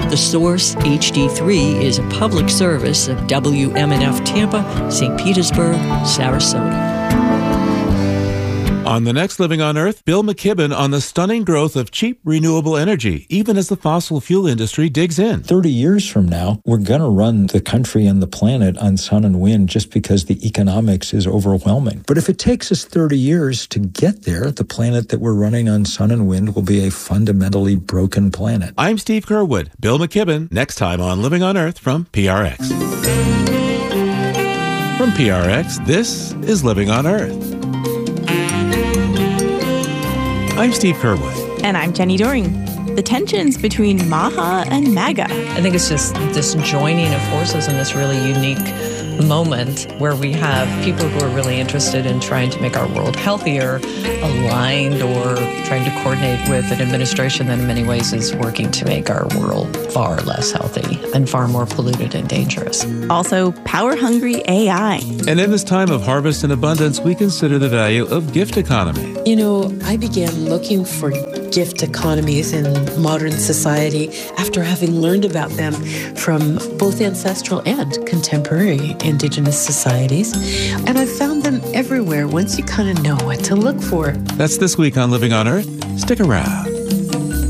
The Source HD3 is a public service of WMNF Tampa, St. Petersburg, Sarasota. On the next Living on Earth, Bill McKibben on the stunning growth of cheap renewable energy, even as the fossil fuel industry digs in. 30 years from now, we're going to run the country and the planet on sun and wind just because the economics is overwhelming. But if it takes us 30 years to get there, the planet that we're running on sun and wind will be a fundamentally broken planet. I'm Steve Curwood. Bill McKibben, next time on Living on Earth from PRX. From PRX, this is Living on Earth. I'm Steve Curwood. And I'm Jenny Doring. The tensions between MAHA and MAGA. I think it's just this joining of forces in this really unique moment where we have people who are really interested in trying to make our world healthier, aligned or trying to coordinate with an administration that in many ways is working to make our world far less healthy and far more polluted and dangerous. Also, power-hungry AI. And in this time of harvest and abundance, we consider the value of gift economy. You know, I began looking for gift economies in modern society after having learned about them from both ancestral and contemporary indigenous societies. And I found them everywhere once you kind of know what to look for. That's this week on Living on Earth. Stick around.